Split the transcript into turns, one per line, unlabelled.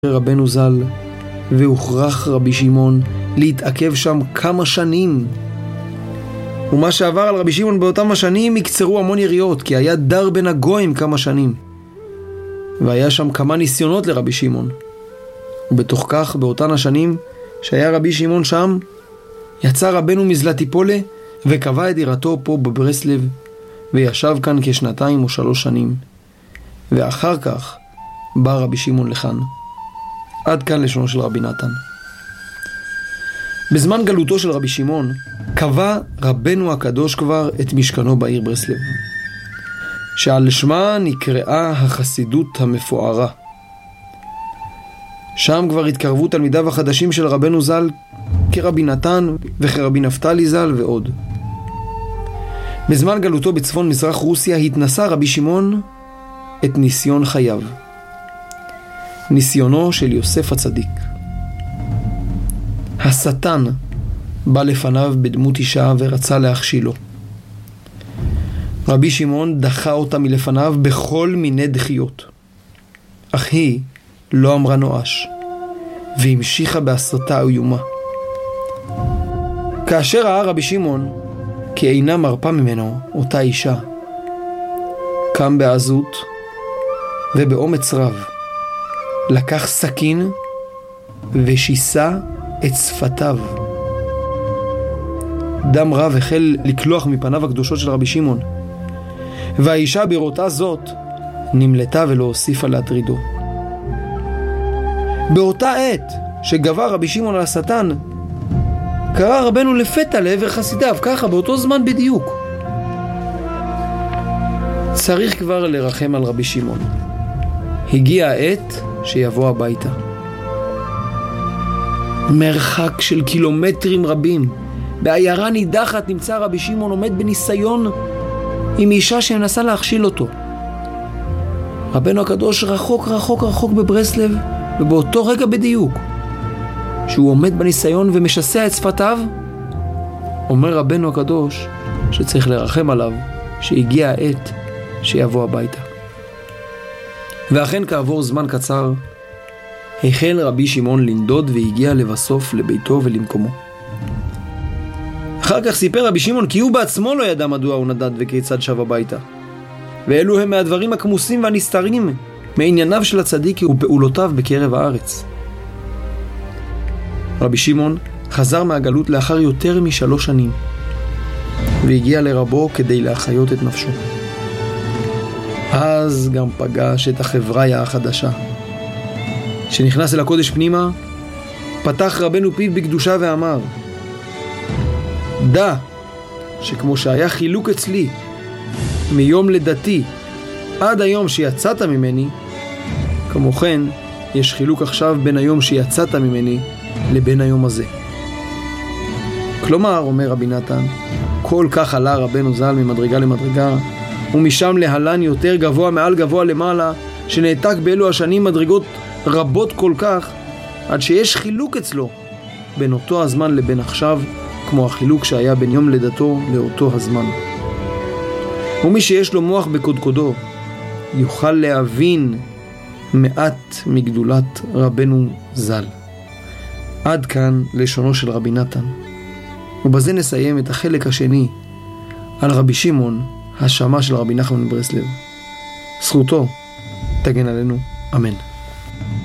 רבנו ז"ל, והוכרח רבי שמעון להתעכב שם כמה שנים. ומה שעבר על רבי שמעון באותם השנים יקצרו המון יריות, כי היה דר בין הגויים כמה שנים, והיה שם כמה ניסיונות לרבי שמעון. ובתוך כך, באותן השנים שהיה רבי שמעון שם, יצא רבנו מזלטיפולה וקבע את דירתו פה בברסלב, וישב כאן כשנתיים או 3 שנים. ואחר כך בא רבי שמעון לכאן. עד כאן לשונו של רבי נתן. בזמן גלותו של רבי שמעון קבע רבנו הקדוש כבר את משכנו בעיר ברסלב, שעל שמה נקראה החסידות המפוארה. שם כבר התקרבו תלמידיו החדשים של רבנו ז"ל, כרבי נתן וכרבי נפתלי ז"ל ועוד. בזמן גלותו בצפון מזרח רוסיה התנסה רבי שמעון את ניסיון חייו, ניסיונו של יוסף הצדיק. השטן בא לפניו בדמות אישה ורצה להכשילו. רבי שמעון דחה אותה מלפניו בכל מיני דחיות, אך היא לא אמרה נואש והמשיכה בהסתה איומה. כאשר ראה רבי שמעון כי אינה מרפה ממנו אותה אישה, קם בעזות ובאומץ רב לקח סכין ושיסה את שפתיו. דם רב החל לקלוח מפניו הקדושות של רבי שמעון, והאישה בראותה זאת נמלטה ולא הוסיפה להטרידו. באותה עת שגבר רבי שמעון על השטן, קרא רבנו לפתע לעבר חסידיו, ככה באותו זמן בדיוק. צריך כבר לרחם על רבי שמעון. הגיע העת שיבוא הביתה. מרחק של קילומטרים רבים, בעיירה נידחת, נמצא רבי שמעון עומד בניסיון עם אישה שמנסה להכשיל אותו. רבנו הקדוש רחוק רחוק רחוק בברסלב, ובאותו רגע בדיוק שהוא עומד בניסיון ומשסע את שפתיו, אומר רבנו הקדוש שצריך לרחם עליו, שהגיע העת שיבוא הביתה. ואכן כעבור זמן קצר החל רבי שמעון לנדוד והגיע לבסוף לביתו ולמקומו. אחר כך סיפר רבי שמעון כי הוא בעצמו לא ידע מדוע הוא נדד וכיצד שב הביתה, ואלו הם מהדברים הכמוסים והנסתרים מענייניו של הצדיק ופעולותיו בקרב הארץ. רבי שמעון חזר מהגלות לאחר יותר מ3 שנים, והגיע לרבו כדי להחיות את נפשו. אז גם פגש את החבריה החדשה. כשנכנס אל הקודש פנימה, פתח רבנו פיו בקדושה ואמר: דע שכמו שהיה חילוק אצלי מיום לידתי עד היום שיצאת ממני, כמו כן יש חילוק עכשיו בין היום שיצאת ממני לבין היום הזה. כלומר, אומר רבי נתן, כל כך עלה רבנו ז"ל ממדרגה למדרגה, ומשם להלן יותר גבוה מעל גבוה למעלה, שנעתק באלו השנים מדרגות רבות כל כך, עד שיש חילוק אצלו בין אותו הזמן לבין עכשיו, כמו החילוק שהיה בין יום לידתו לאותו הזמן. ומי שיש לו מוח בקודקודו יוכל להבין מעט מגדולת רבנו ז"ל. עד כאן לשונו של רבי נתן. ובזה נסיים את החלק השני על רבי שמעון, השמה של רבי נחמן מברסלב. זכותו תגן עלינו, אמן.